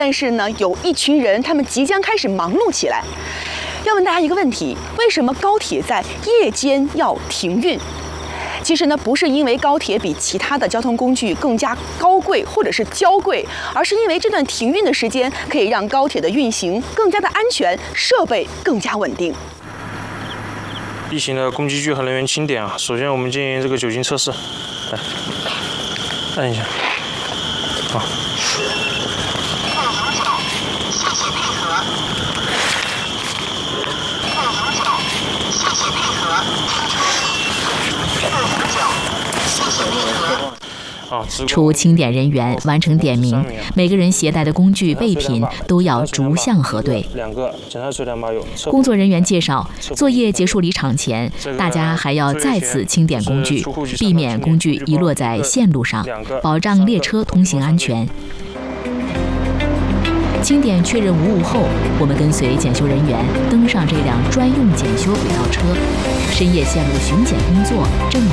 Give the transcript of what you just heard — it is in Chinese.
但是呢，有一群人他们即将开始忙碌起来。要问大家一个问题：为什么高铁在夜间要停运？其实呢，不是因为高铁比其他的交通工具更加高贵或者是娇贵，而是因为这段停运的时间可以让高铁的运行更加的安全，设备更加稳定。 例行的公机具和人员清点啊，首先我们进行这个酒精测试，来，按一下，好。谢谢配合。 除清点人员完成点名，每个人携带的工具备品都要逐项核对。工作人员介绍，作业结束离场前，大家还要再次清点工具，避免工具遗落在线路上，保障列车通行安全。清点确认无误后，我们跟随检修人员登上这辆专用检修轨道车，深夜线路巡检工作正